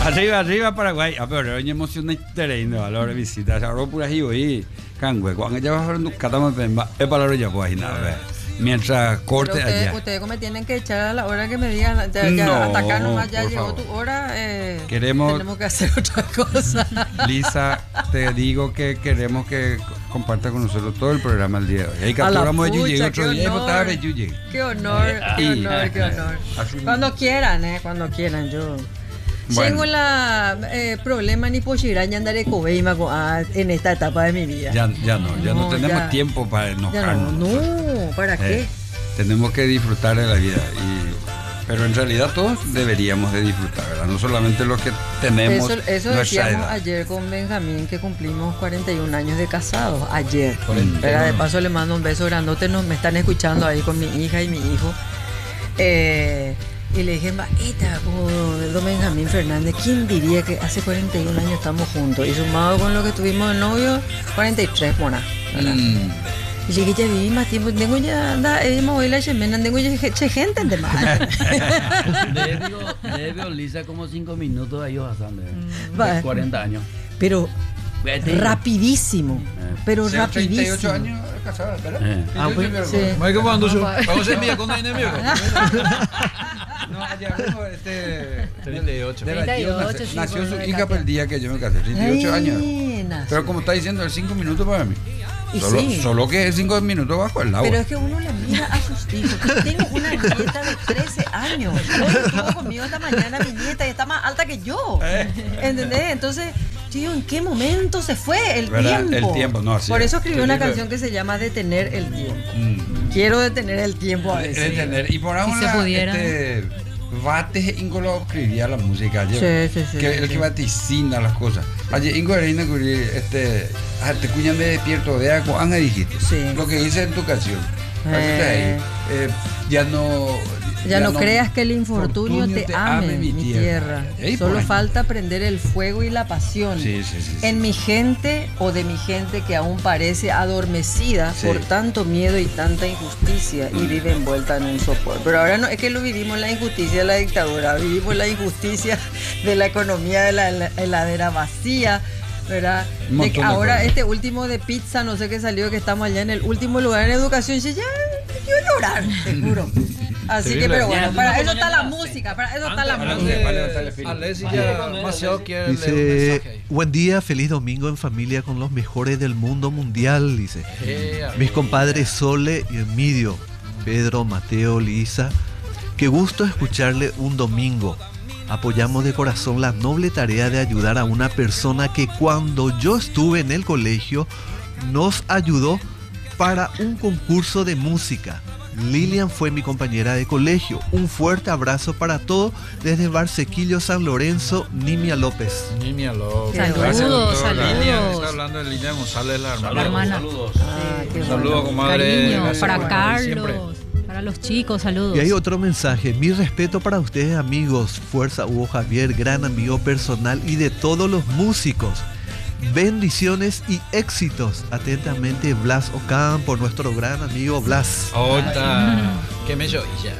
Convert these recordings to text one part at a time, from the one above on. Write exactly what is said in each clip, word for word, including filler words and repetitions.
Arriba, arriba Paraguay. Ah, pero hoy emociona terreno a la hora de visita. Ahora por ahí hoy, cangüe. Cuando ya vas a ver un catamo, es para la ya pues nada. Mientras corte pero usted, allá. Ustedes me tienen que echar a la hora que me digan, ya, ya, no, hasta acá nomás ya llegó favor. tu hora, eh, queremos, tenemos que hacer otra cosa. Lisa, te digo que queremos que comparta con nosotros todo el programa el día de hoy. Ahí capturamos a Yuyi otro día y votaba a Yuyi. Qué honor, qué honor, qué honor. Cuando quieran, eh, cuando quieran, yo... Bueno. Tengo la eh, problema ni pochiraña andaré cobeima en esta etapa de mi vida. Ya, ya no, ya no, No, tenemos ya. tiempo para enojarnos. No, no, ¿para qué? Eh, tenemos que disfrutar de la vida. Y, pero en realidad todos deberíamos de disfrutar, ¿verdad? No solamente los que tenemos Eso, eso nuestra decíamos edad. ayer con Benjamín, que cumplimos cuarenta y un años de casados. Ayer. cuarenta. Pero de paso le mando un beso grandote. Nos, me están escuchando ahí con mi hija y mi hijo. Eh... Y le dije, maeta, como don Benjamín Fernández, ¿quién diría que hace cuarenta y un años estamos juntos? Y sumado con lo que tuvimos de novio, cuarenta y tres, mona. Mm. Y llegué, ya viví más tiempo, tengo ya, anda, eh, me voy a la chemena, tengo ya che, gente de más. Debe Lisa como cinco minutos a ellos pasando. Va. cuarenta años. Pero rapidísimo, Eh. pero Sí, rapidísimo. treinta y ocho años casados, ¿verdad? Eh. Sí, Ah, sí, pues, sí, pero- sí. Mai que cuando yo. Va. Vamos a enviar con Daine Miego. No, allá mismo, este. treinta y ocho. de la treinta y Gio ocho, nace- sí, nació por su lo de hija Katia. por el día que yo me casé, treinta y ocho años. Ay, nació. Pero como está diciendo, es cinco minutos para mí. Y Solo, sí. solo que es cinco minutos bajo el agua. Pero es que uno le mira a sus hijos. Yo tengo una nieta de trece años. Hoy estuvo conmigo esta mañana mi nieta y está más alta que yo. ¿Entendés? Entonces, yo digo, ¿en qué momento se fue el ¿Verdad? tiempo? El tiempo, no, así Por es. eso escribí Sí, una pero- canción que se llama Detener el tiempo. Mm. Quiero detener el tiempo a De- veces. de tener- y por ahora Si se pudiera. este Bates Ingo lo escribía la música ayer. Sí, sí, sí, que sí, el sí. que vaticina las cosas. Ayer Ingo era inaugurí, este ah, te cuñan me despierto de algo, Anga dijiste. Sí. Lo que dice en tu canción. Entonces, Eh. ahí, eh, ya no Ya no creas que el infortunio te ame, mi tierra. Ey, por Solo ahí. falta prender el fuego y la pasión. Sí, sí, sí, sí. En mi gente o de mi gente que aún parece adormecida Sí. por tanto miedo y tanta injusticia y vive envuelta en un sopor. Pero ahora no es que lo vivimos la injusticia de la dictadura, vivimos la injusticia de la economía de la hel- heladera vacía, ¿verdad? Un De montón que de ahora cosas. este último de pizza, no sé qué salió, que estamos allá en el último lugar en educación, y ya me quiero llorar, te juro. Así que, Terrible. pero bueno, Ya, para no eso está la ponían nada, música, para eso está la Antes, música. Vale, vale, vale, Felipe. Alessi ya demasiado quiere leer un Dice, mensaje ahí. buen día, feliz domingo en familia con los mejores del mundo mundial, dice. Eh, Mis compadres Sole y Emilio, Pedro, Mateo, Lisa, qué gusto escucharle un domingo. Apoyamos de corazón la noble tarea de ayudar a una persona que cuando yo estuve en el colegio nos ayudó para un concurso de música. Lilian fue mi compañera de colegio. Un fuerte abrazo para todos desde Barsequillo, San Lorenzo, Nimia López. Nimia López. Saludos, Gracias, doctora. saludos. Lilian, está hablando de Lilian González, la hermana. La hermana. Saludos. Ah, qué bueno. Saludos, comadre. Cariño, Gracias para por venir Carlos, siempre. para los chicos, saludos. Y hay otro mensaje, mi respeto para ustedes amigos, Fuerza Hugo Javier, gran amigo personal y de todos los músicos. Bendiciones y éxitos. Atentamente, Blas Ocampo, nuestro gran amigo Blas. Oita, que me yo ya.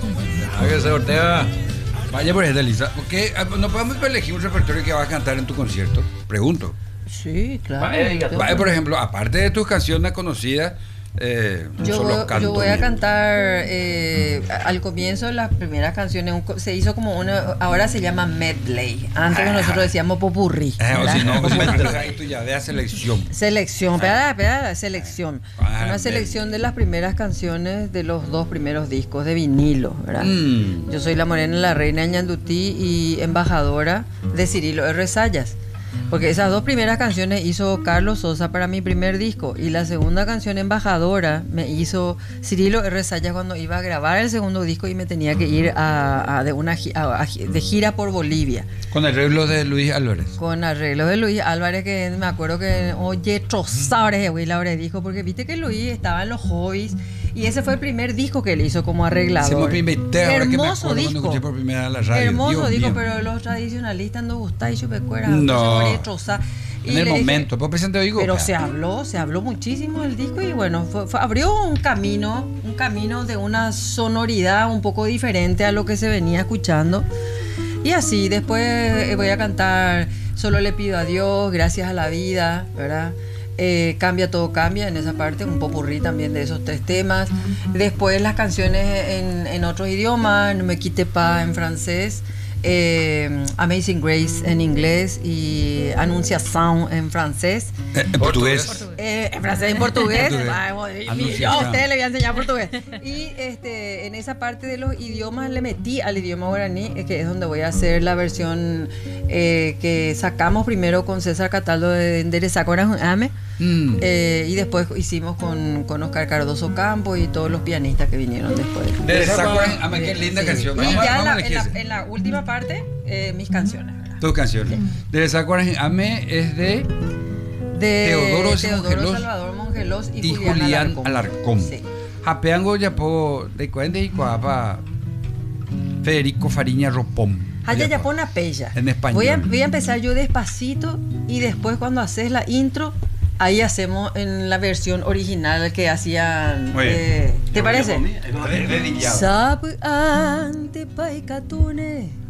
Hágase Ortega. Vaya por esta lista. ¿Por qué ah, no podemos elegir un repertorio que vas a cantar en tu concierto? Pregunto. Sí, claro. Vaya, diga, Vaya, por ejemplo, aparte de tus canciones conocidas, eh, un Yo, solo voy- canto. yo voy a bien. cantar eh, al comienzo de las primeras canciones, un co- se hizo como una, ahora se llama medley, antes Ah. nosotros decíamos popurrí, Eh, o ¿verdad? si no, pues, ahí tú ya veas selección. Selección, espera, espera, selección. Ah, Una bien. selección de las primeras canciones de los dos primeros discos de vinilo, ¿verdad? Mm. Yo soy la Morena, la Reina de Ñandutí y embajadora de Cirilo R. Sayas. Porque esas dos primeras canciones hizo Carlos Sosa para mi primer disco y la segunda canción embajadora me hizo Cirilo R. Sayas cuando iba a grabar el segundo disco y me tenía que ir a, a de una gi- a- a gi- de gira por Bolivia Con arreglo de Luis Álvarez. con arreglos de Luis Álvarez, que me acuerdo que oye trozadores de Will Álvarez dijo, porque viste que Luis estaba en los hobbies y ese fue el primer disco que él hizo como arreglador. Se me inventé ahora que me Hermoso acuerdo cuando disco. escuché por primera vez la radio. Hermoso Dios disco, mío. pero los tradicionalistas no gustan y chupecuera. No. Troza. Y En el le dije, momento, pues presente digo. pero se habló, se habló muchísimo del disco y bueno, fue- fue- abrió un camino, un camino de una sonoridad un poco diferente a lo que se venía escuchando. Y así, después eh, voy a cantar Solo le pido a Dios, Gracias a la vida, ¿verdad? Eh, cambia, todo cambia, en esa parte, un popurrí también de esos tres temas. Después las canciones en, en otros idiomas, No me quite pas en francés, eh, Amazing Grace en inglés y Anunciación en francés. Eh, en portugués. Eh, en francés y en portugués. Portugués. Ay, madre mía, Anunciación. yo a ustedes le voy a enseñar portugués. Y este, en esa parte de los idiomas le metí al idioma guaraní, eh, que es donde voy a hacer la versión eh, que sacamos primero con César Cataldo de Enderezar Corazón Ame. Mm. Eh, y después hicimos con, con Oscar Cardoso Campos y todos los pianistas que vinieron después. De esa cuarenta, ah, qué linda Sí. canción. Y Vamos, ya vamos la- a elegir en, esa. la, en la última parte, eh, mis canciones. ¿verdad? Tus canciones. De esa cuarenta, Ame es de De Teodoro Teodoro Mongelos Salvador Mongelos y, y Julián, Julián Alarcón. Alarcón. Sí. Japeango ya po de cuente y cuapa Federico Fariña Ropón. Haya ya pon pella. En español. Voy a, voy a empezar yo despacito y después cuando haces la intro, ahí hacemos en la versión original que hacían. Muy bien. eh, ¿Te parece? De- dedillado. Sab ante paikatune